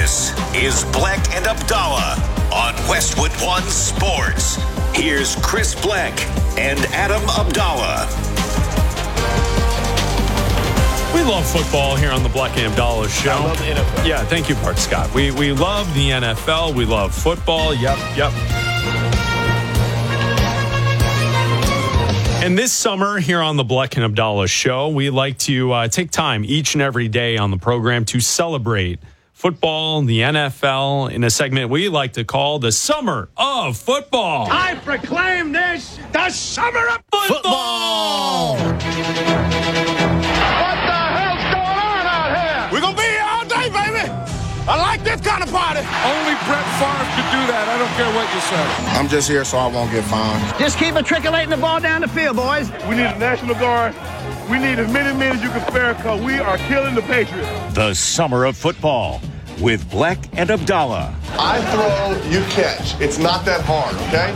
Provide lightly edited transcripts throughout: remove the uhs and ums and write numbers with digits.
This is Bleck and Abdallah on Westwood One Sports. Here's Chris Bleck and Adam Abdallah. We love football here on the Bleck and Abdallah show. I love the NFL. Yeah, thank you, Bart Scott. We love the NFL. We love football. Yep. And this summer here on the Bleck and Abdallah show, we like to take time each and every day on the program to celebrate football, the NFL, in a segment we like to call the Summer of Football. I proclaim this the Summer of Football! What the hell's going on out here? We're going to be here all day, baby. I like this kind of party. Only Brett Favre could do that. I don't care what you say. I'm just here so I won't get fined. Just keep matriculating the ball down the field, boys. We need a National Guard. We need as many men as you can spare because we are killing the Patriots. The Summer of Football with Bleck and Abdallah. I throw, you catch. It's not that hard, okay?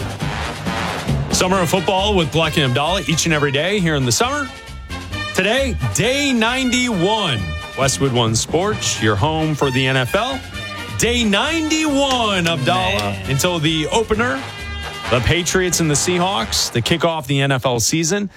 Summer of Football with Bleck and Abdallah each and every day here in the summer. Today, day 91. Westwood One Sports, your home for the NFL. Day 91, Abdallah, until the opener. The Patriots and the Seahawks to kick off the NFL season.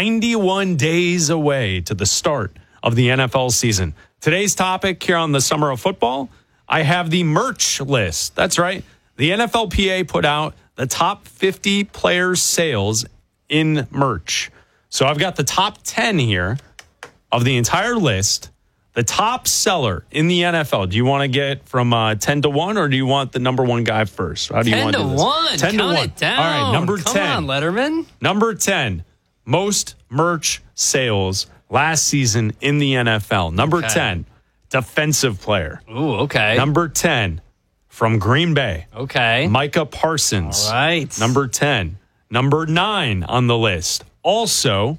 91 days away to the start of the NFL season. Today's topic here on the Summer of Football, I have the merch list. That's right. The NFLPA put out the top 50 players' sales in merch. So I've got the top 10 here of the entire list. The top seller in the NFL. Do you want to get from 10 to 1 or do you want the number one guy first? How do you want to do this? 10 to 1. Count it down. All right, number 10. Come on, Letterman. Number 10, most merch sales last season in the NFL. Number 10, defensive player. Ooh, okay. Number 10, from Green Bay. Okay. Micah Parsons. All right. Number 10. Number 9 on the list. Also,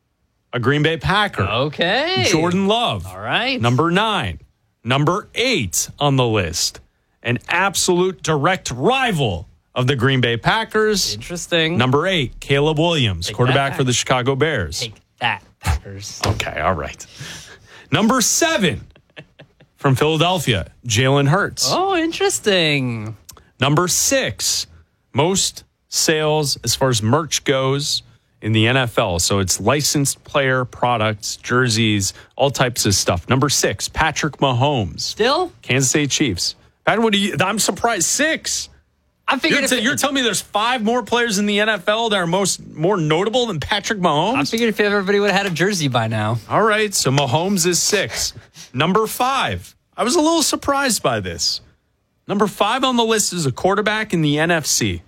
a Green Bay Packer. Okay. Jordan Love. All right. Number 9. Number 8 on the list. An absolute direct rival of the Green Bay Packers. Interesting. Number 8, Caleb Williams, quarterback that. for the Chicago Bears. Take that, Packers. Okay, all right. Number 7, from Philadelphia, Jalen Hurts. Oh, interesting. Number 6, most sales as far as merch goes in the NFL. So it's licensed player products, jerseys, all types of stuff. Number 6, Patrick Mahomes. Still? Kansas City Chiefs. Pat, I'm surprised. 6. I figured You're telling me there's 5 more players in the NFL that are more notable than Patrick Mahomes? I figured if everybody would have had a jersey by now. All right, so Mahomes is 6. Number 5. I was a little surprised by this. Number 5 on the list is a quarterback in the NFC.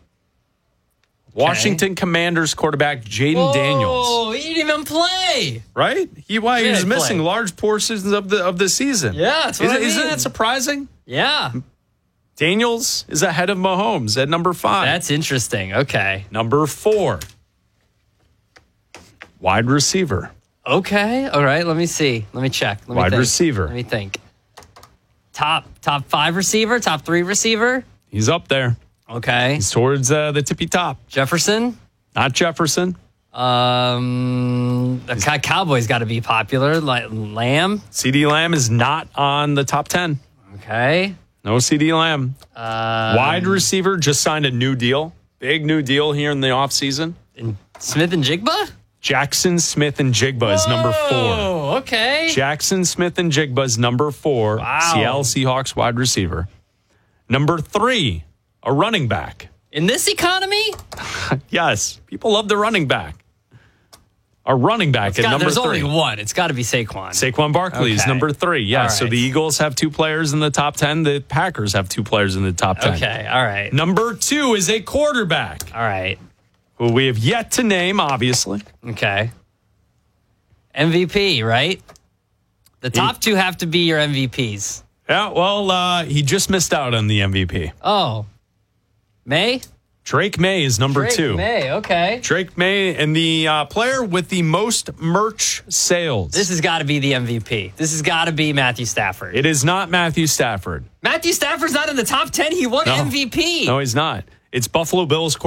Washington Commanders quarterback Jaden Daniels. Oh, he didn't even play. Right? He was missing large portions of the season. Yeah, that's what I mean. Isn't that surprising? Yeah. Daniels is ahead of Mahomes at number 5. That's interesting. Okay. Number 4. Wide receiver. Okay. All right. Let me see. Let me check. Let me Wide think. receiver. Let me think. Top 5 receiver? Top 3 receiver? He's up there. Okay. He's towards the tippy top. Jefferson? Not Jefferson. The Cowboys got to be popular. Like Lamb? CeeDee Lamb is not on the top 10. Okay. No CeeDee Lamb. Wide receiver just signed a new deal. Big new deal here in the offseason. Smith and Jigba? Jackson Smith and Jigba is number 4. Oh, okay. Jackson Smith and Jigba is number 4. Wow. Seattle Seahawks wide receiver. Number 3, a running back. In this economy? Yes. People love the running back. A running back at number 3. There's only one. It's got to be Saquon. Saquon Barkley is number 3. Yes. Right. So the Eagles have 2 players in the top 10. The Packers have 2 players in the top 10. Okay. All right. Number 2 is a quarterback. All right. Who we have yet to name, obviously. Okay. MVP, right? The top 2 have to be your MVPs. Yeah, well, he just missed out on the MVP. Oh. May? Drake May is number 2. May, okay. Drake May and the player with the most merch sales. This has got to be the MVP. This has got to be Matthew Stafford. It is not Matthew Stafford. Matthew Stafford's not in the top 10. He won MVP. No, he's not. It's Buffalo Bills